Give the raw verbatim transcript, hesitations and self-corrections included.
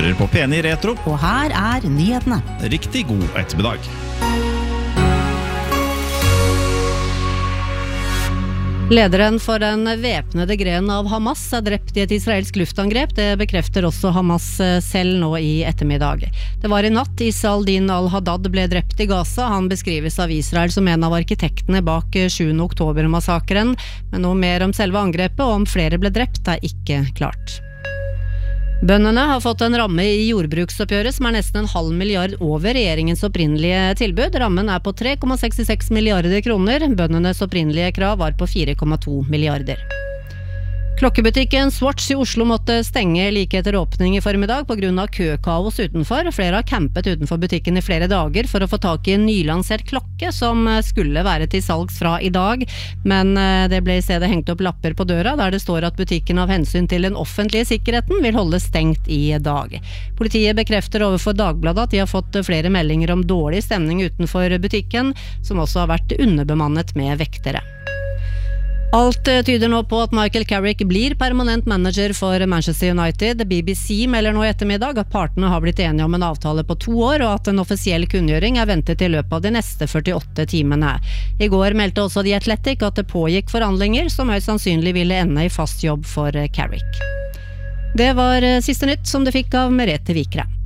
hører på P ni Retro. Og her er nyhetene. Riktig god ettermiddag. Lederen for den væpnede grenen av Hamas er drept i et israelsk luftangrep. Det bekrefter også Hamas selv nå i ettermiddag. Det var i natt Issa al-Din al-Haddad ble drept i Gaza. Han beskrives av Israel som en av arkitektene bak sjuende oktober-massakren. Men noe mer om selve angrepet og om flere ble drept er ikke klart. Bøndene har fått en ramme i jordbruksoppgjøret som er nesten en halv milliard over regjeringens opprinnelige tilbud. Rammen er på tre komma sekstiseks milliarder kroner. Bøndenes opprinnelige krav var på fire komma to milliarder. Klokkebutikken Swatch i Oslo måtte stenge like etter åpning i formiddag på grunn av køkaos utenfor. Flere har campet utenfor butikken i flere dager for å få tak i en nylansert klokke som skulle være til salgs fra i dag, men det ble i stedet hengt opp lapper på døra der det står at butikken av hensyn til den offentlige sikkerheten vil holde stengt i dag. Politiet bekrefter overfor Dagbladet at de har fått flere meldinger om dårlig stemning utenfor butikken, som også har vært underbemannet med vektere. Alt tyder nå på at Michael Carrick blir permanent manager for Manchester United. B B C melder nå i ettermiddag at partene har blitt enige om en avtale på to år, og at en offisiell kunngjøring er ventet i løpet av de neste førtiåtte timene. I går meldte også The Athletic at det pågikk forhandlinger som høyst sannsynlig ville ende i fast jobb for Carrick. Det var siste nytt som du fikk av Merete Vikre.